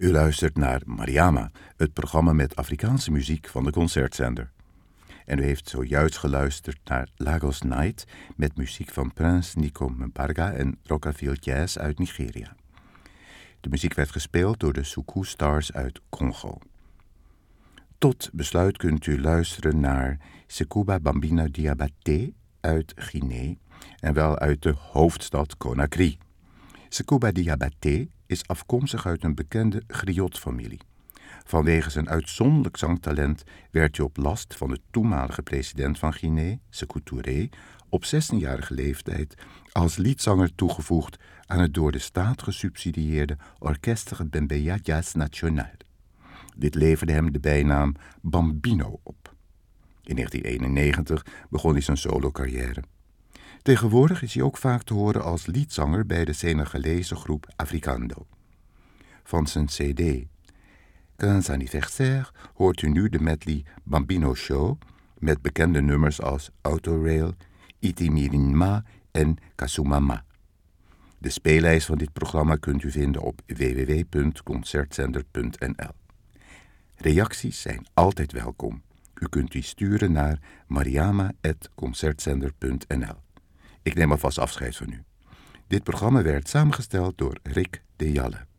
U luistert naar Mariama, het programma met Afrikaanse muziek van de Concertzender. En u heeft zojuist geluisterd naar Lagos Night met muziek van Prince Nico Mbarga en Rockaville Jazz uit Nigeria. De muziek werd gespeeld door de Soukou Stars uit Congo. Tot besluit kunt u luisteren naar Sekouba Bambino Diabaté uit Guinea en wel uit de hoofdstad Conakry. Sekouba Diabaté is afkomstig uit een bekende griotfamilie. Vanwege zijn uitzonderlijk zangtalent werd hij op last van de toenmalige president van Guinea, Sékou Touré, op 16-jarige leeftijd als liedzanger toegevoegd aan het door de staat gesubsidieerde Orchestre Bembeya Jazz National. Dit leverde hem de bijnaam Bambino op. In 1991 begon hij zijn solo-carrière. Tegenwoordig is hij ook vaak te horen als liedzanger bij de Senegalese groep Africando. Van zijn cd 15 anniversaire hoort u nu de medley Bambino Show met bekende nummers als Autorail, Iti Mirinma en Kasumama. De speellijst van dit programma kunt u vinden op www.concertzender.nl. Reacties zijn altijd welkom. U kunt die sturen naar mariama@concertzender.nl. Ik neem alvast afscheid van u. Dit programma werd samengesteld door Rick de Jalle.